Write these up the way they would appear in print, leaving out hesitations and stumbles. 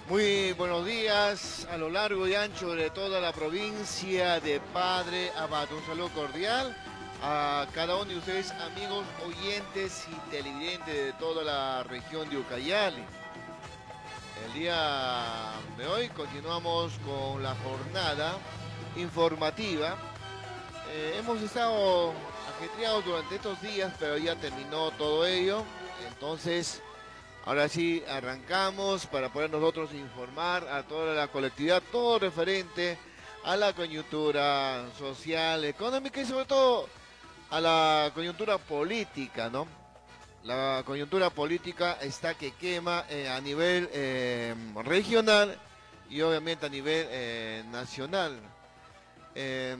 Muy buenos días a lo largo y ancho de toda la provincia de Padre Abad. Un saludo cordial a cada uno de ustedes, amigos, oyentes y televidentes de toda la región de Ucayali. El día de hoy continuamos con la jornada informativa. Hemos estado ajetreados durante estos días, pero ya terminó todo ello. Entonces, ahora sí, arrancamos para poder nosotros informar a toda la colectividad, todo referente a la coyuntura social, económica y sobre todo a la coyuntura política, ¿no? La coyuntura política está que quema a nivel regional y obviamente a nivel nacional. Eh,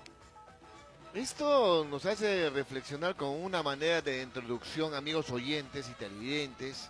Esto nos hace reflexionar con una manera de introducción, amigos oyentes y televidentes.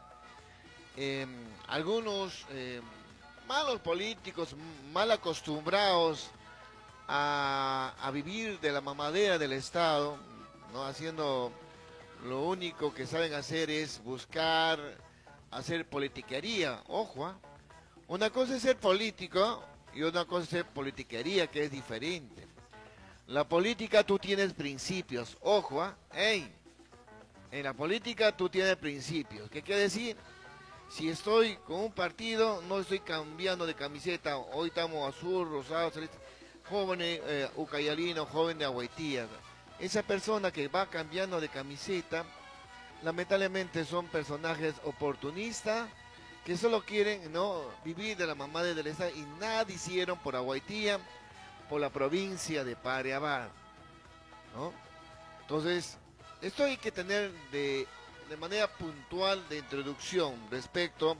Algunos malos políticos, mal acostumbrados a vivir de la mamadera del Estado, ¿no? Haciendo lo único que saben hacer es buscar hacer politiquería. Ojo, ¿ah? Una cosa es ser político y una cosa es ser politiquería, que es diferente. La política tú tienes principios, ojo, ¿ah? ¡Ey! En la política tú tienes principios. ¿Qué quiere decir? Si estoy con un partido, no estoy cambiando de camiseta. Hoy estamos azul, rosado, celeste. Joven ucayalino, joven de Agüitía. Esa persona que va cambiando de camiseta, lamentablemente son personajes oportunistas que solo quieren no vivir de la mamá del Estado y nada hicieron por Agüitía, por la provincia de Pareabad, ¿no? Entonces, esto hay que tener de manera puntual de introducción respecto